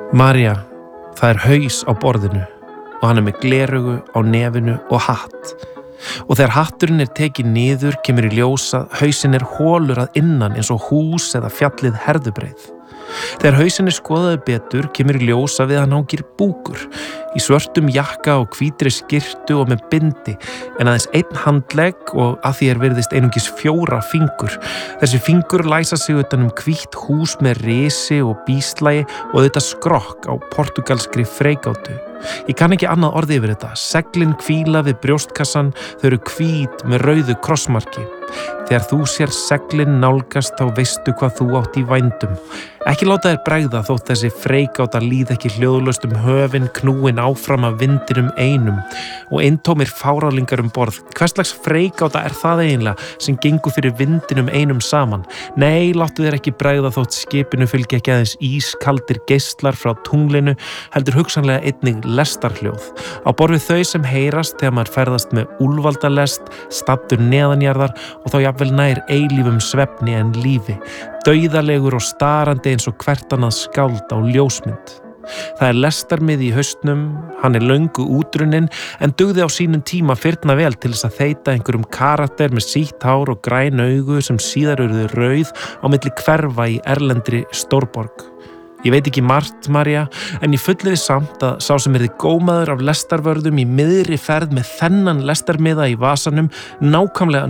María, það haus á borðinu og hann með gleraugu á nefinu og hatt. Og þegar hatturinn tekinn niður kemur í ljós að hausinn holur að innan eins og hús eða fjallið Herðubreið. Þegar hausinn skoðaður betur kemur í ljós að við hann hangir búkur í svörtum jakka og hvítri skyrtu og með bindi en aðeins einn handlegg og að því virðist einungis 4 fingur. Þessi fingur læsa sig utan hvítt hús með risi og bíslægi og þetta skrokk á portugalskri freigátu. Ég kann ekki annað orði yfir þetta. Seglin hvíla við brjóstkassan, þau hvít með rauðu krossmarki. Þegar þú sér seglin nálgast þá veistu hvað þú átt í vændum. Ekki láta þér bregða þótt þessi freigáta líð ekki hljóðlaust höfin knúin áfram af vindinum einum og eintómir fárálingar borð. Hverslags freigáta það eiginlega sem gengur fyrir vindinum einum saman? Nei, láttu þér ekki bregða þótt skipinu fylgi ekki aðeins ískaldir geislar frá tunglinu, heldur hugsanlega einnig lestarhljóð. Á borð við þau sem heyrast þegar maður ferðast með úlfaldalest, staddur neðanjarðar og þá jafnvel nær eilífum svefni en lífi, dauðalegur og starandi eins og hvert annað skáld á ljósmynd. Það lestarmið í haustnum, hann löngu útrunninn en dugði á sínum tíma firna vel til þess að þeyta einhverjum karakter með sítt hár og græn augu sem síðar urðu rauð á milli hverfa í erlendri stórborg. Ég veit ekki margt, María, en ég fullyrði samt að sá sem gómaður af lestarvörðum í miðri ferð með þennan lestarmiða í vasanum nákvæmlega